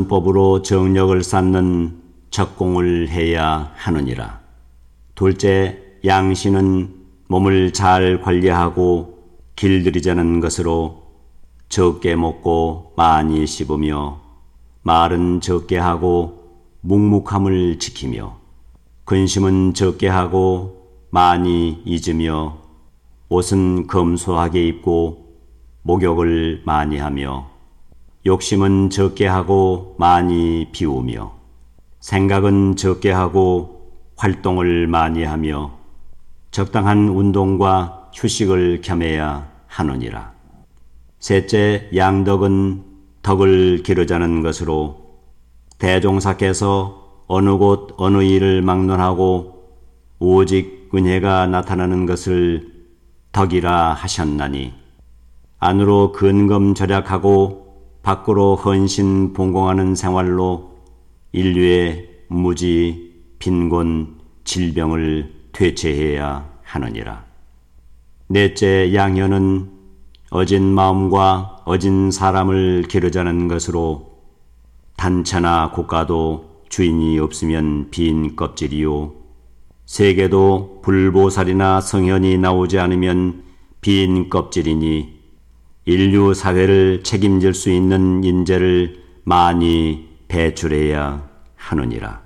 법으로 정력을 쌓는 적공을 해야 하느니라. 둘째, 양신은 몸을 잘 관리하고 길들이자는 것으로 적게 먹고 많이 씹으며 말은 적게 하고 묵묵함을 지키며 근심은 적게 하고 많이 잊으며 옷은 검소하게 입고 목욕을 많이 하며 욕심은 적게 하고 많이 비우며 생각은 적게 하고 활동을 많이 하며 적당한 운동과 휴식을 겸해야 하느니라. 셋째, 양덕은 덕을 기르자는 것으로 대종사께서 어느 곳 어느 일을 막론하고 오직 은혜가 나타나는 것을 덕이라 하셨나니 안으로 근검 절약하고 밖으로 헌신 봉공하는 생활로 인류의 무지, 빈곤, 질병을 퇴치해야 하느니라. 넷째, 양현은 어진 마음과 어진 사람을 기르자는 것으로 단체나 국가도 주인이 없으면 빈 껍질이요 세계도 불보살이나 성현이 나오지 않으면 빈 껍질이니 인류 사회를 책임질 수 있는 인재를 많이 배출해야 하느니라.